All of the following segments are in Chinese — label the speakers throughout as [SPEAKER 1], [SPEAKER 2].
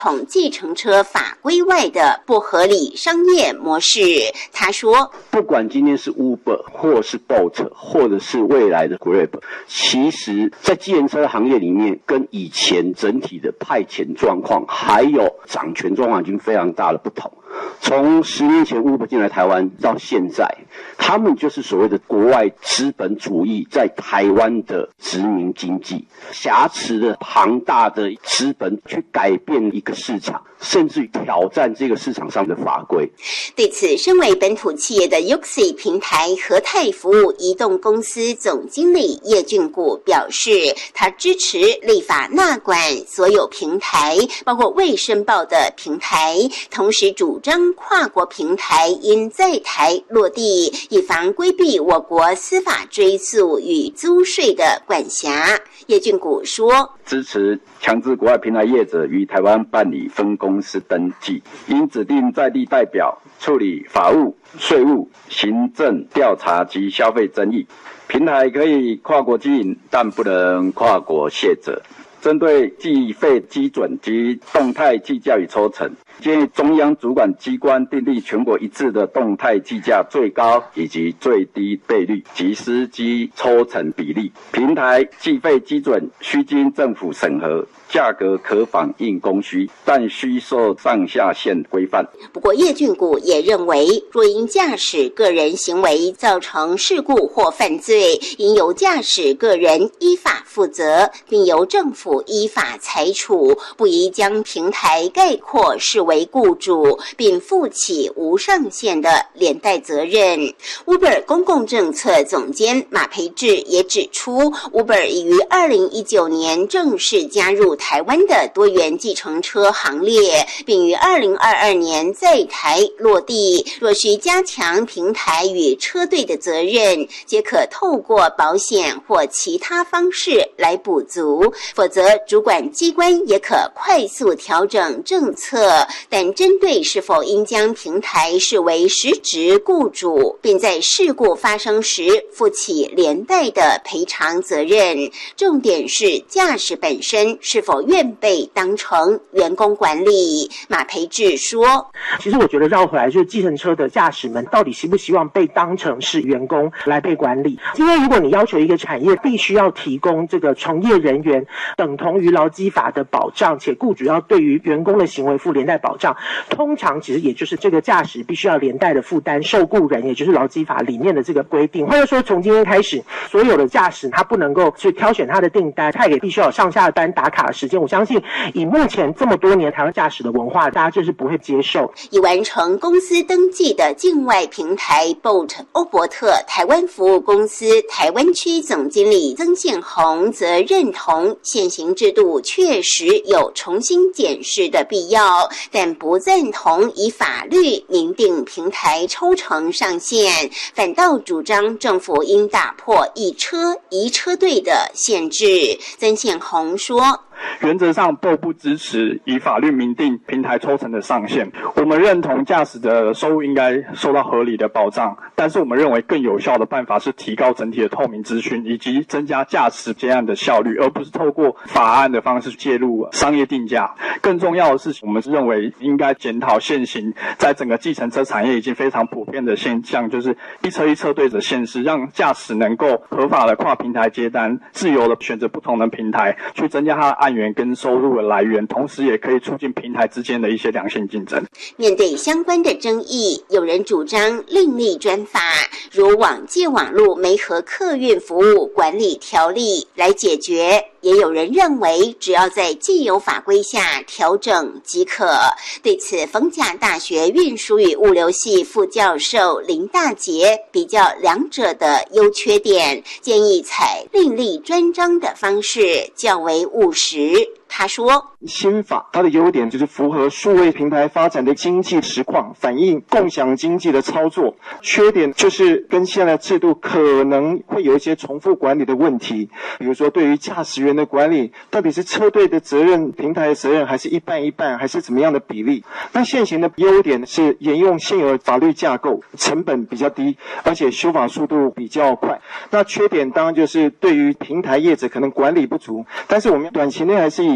[SPEAKER 1] 统计程车法规外的不合理商业模式。他说，
[SPEAKER 2] 不管今天是 Uber 或是 Bolt 或者是未来的 Grab， 其实在计程车行业里面跟以前整体的派遣状况还有掌权状况已经非常大的不同。从10年前 Uber 进来台湾到现在，他们就是所谓的国外资本主义在台湾的殖民经济，挟持了庞大的资本去改变一个市场，甚至于挑战这个市场上的法规。
[SPEAKER 1] 对此，身为本土企业的 Uxi 平台和泰服务移动公司总经理叶俊谷表示，他支持立法纳管所有平台，包括未申报的平台，同时主张跨国平台应在台落地，以防规避我国司法追诉与租税的管辖。叶俊谷说，
[SPEAKER 3] 支持强制国外平台业者于台湾办理分公司登记，应指定在地代表处理法务、税务、行政、调查及消费争议。平台可以跨国经营，但不能跨国卸责。针对计费基准及动态计价与抽成，建议中央主管机关订立全国一致的动态计价最高以及最低倍率及司机抽成比例。平台计费基准需经政府审核，价格可反映供需，但需受上下限规范。
[SPEAKER 1] 不过叶俊谷也认为，若因驾驶个人行为造成事故或犯罪，应由驾驶个人依法负责，并由政府依法裁处，不宜将平台概括视为雇主，并负起无上限的连带责任。Uber 公共政策总监马培志也指出， Uber 已于2019年正式加入台湾的多元计程车行列，并于2022年在台落地。若需加强平台与车队的责任，皆可透过保险或其他方式来补足，否则主管机关也可快速调整政策，但针对是否应将平台视为实质雇主，并在事故发生时负起连带的赔偿责任，重点是驾驶本身是否愿被当成员工管理。马培志说，
[SPEAKER 4] 其实我觉得绕回来就是计程车的驾驶们到底希不希望被当成是员工来被管理。因为如果你要求一个产业必须要提供这个从业人员等同于劳基法的保障，且雇主要对于员工的行为负连带保障，通常其实也就是这个驾驶必须要连带的负担受雇人，也就是劳基法里面的这个规定。或者说从今天开始，所有的驾驶他不能够去挑选他的订单，他也必须要有上下班打卡的时间。我相信以目前这么多年台湾驾驶的文化，大家就是不会接受。
[SPEAKER 1] 已完成公司登记的境外平台 Bolt 欧伯特台湾服务公司台湾区总经理曾宪宏则认同现行制度确实有重新检视的必要，但不赞同以法律明定平台抽成上限，反倒主张政府应打破一车一车队的限制。曾宪宏说，
[SPEAKER 5] 原则上都不支持以法律明定平台抽成的上限。我们认同驾驶的收入应该受到合理的保障，但是我们认为更有效的办法是提高整体的透明资讯，以及增加驾驶接案的效率，而不是透过法案的方式介入商业定价。更重要的是，我们认为应该检讨现行在整个计程车产业已经非常普遍的现象，就是一车一车队的限制，让驾驶能够合法的跨平台接单，自由的选择不同的平台，去增加他的案源跟收入的来源，同时也可以促进平台之间的一些良性竞争。
[SPEAKER 1] 面对相关的争议，有人主张另立专法，如网际网路媒合客运服务管理条例来解决，也有人认为只要在既有法规下调整即可。对此，逢甲大学运输与物流系副教授林大杰比较两者的优缺点，建议采另立专章的方式较为务实。他说，
[SPEAKER 6] 新法它的优点就是符合数位平台发展的经济实况，反映共享经济的操作。缺点就是跟现在制度可能会有一些重复管理的问题，比如说对于驾驶员的管理，到底是车队的责任、平台的责任，还是一半一半，还是怎么样的比例？那现行的优点是沿用现有的法律架构，成本比较低，而且修法速度比较快。那缺点当然就是对于平台业者可能管理不足，但是我们短期内还是以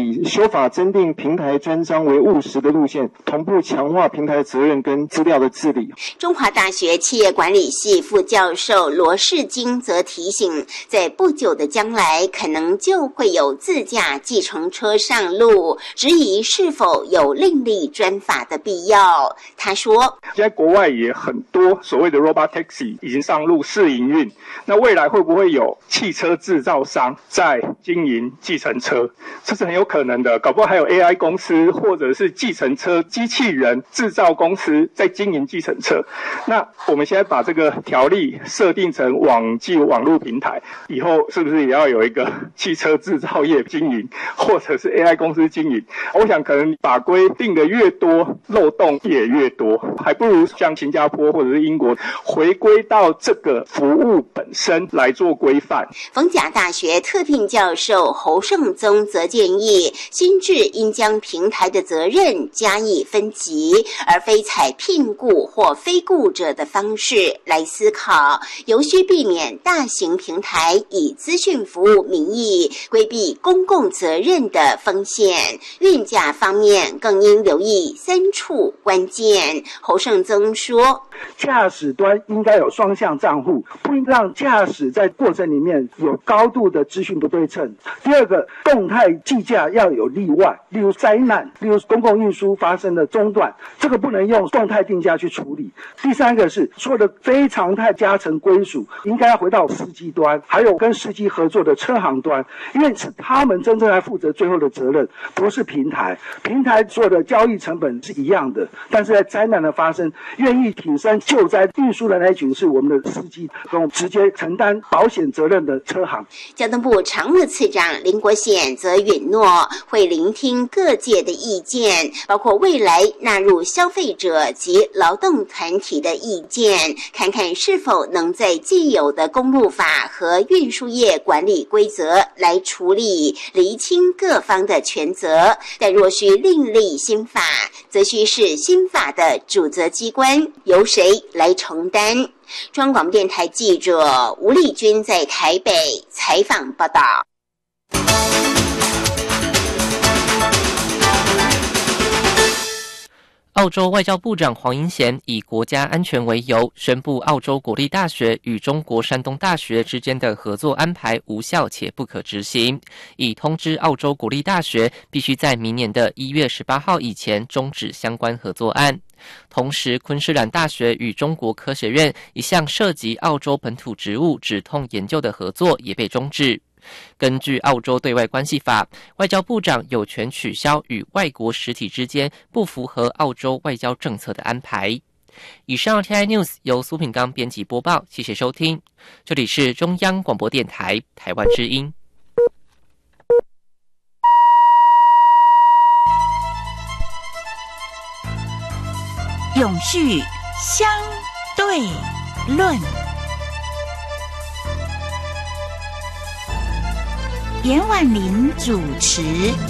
[SPEAKER 6] 以修法增订平台专章为务实的路线，同步强化平台责任跟资料的治理。
[SPEAKER 1] 中华大学企业管理系副教授罗世金则提醒，在不久的将来，可能就会有自驾计程车上路，质疑是否有另立专法的必要。他说，
[SPEAKER 5] 现在国外也很多所谓的 robot taxi 已经上路试营运，那未来会不会有汽车制造商在经营计程车？这是很有可能的，搞不好还有 AI 公司或者是计程车机器人制造公司在经营计程车。那我们现在把这个条例设定成网际网络平台，以后是不是也要有一个汽车制造业经营，或者是 AI 公司经营？我想可能法规定的越多，漏洞也越多，还不如像新加坡或者是英国回归到这个服务本身来做规范。
[SPEAKER 1] 逢甲大学特聘教授侯胜宗则建议，新制应将平台的责任加以分级，而非采聘雇或非雇者的方式来思考，尤需避免大型平台以资讯服务名义规避公共责任的风险。运价方面更应留意3处关键。侯胜宗说，
[SPEAKER 7] 驾驶端应该有双向账户，不应让驾驶在过程里面有高度的资讯不对称。第二个，动态计价要有例外，例如灾难，例如公共运输发生的中断，这个不能用动态定价去处理。第三个是所有的非常态加成归属应该要回到司机端，还有跟司机合作的车行端，因为是他们真正来负责最后的责任，不是平台。平台所有的交易成本是一样的，但是在灾难的发生，愿意挺身救灾运输的那一群是我们的司机，跟直接承担保险责任的车行。
[SPEAKER 1] 交通部常务次长林国显则允诺会聆听各界的意见，包括未来纳入消费者及劳动团体的意见，看看是否能在既有的公路法和运输业管理规则来处理，厘清各方的权责。但若需另立新法，则需是新法的主责机关由谁来承担。中央广播电台记者吴丽君在台北采访报道。
[SPEAKER 8] 澳洲外交部长黄英贤以国家安全为由，宣布澳洲国立大学与中国山东大学之间的合作安排无效且不可执行，已通知澳洲国立大学必须在明年的1月18号以前终止相关合作案。同时，昆士兰大学与中国科学院一项涉及澳洲本土植物止痛研究的合作也被终止。根据澳洲对外关系法，外交部长有权取消与外国实体之间不符合澳洲外交政策的安排。以上 TI News 由苏品刚编辑播报，谢谢收听。这里是中央广播电台台湾之音。
[SPEAKER 9] 永续相对论，严婉玲主持。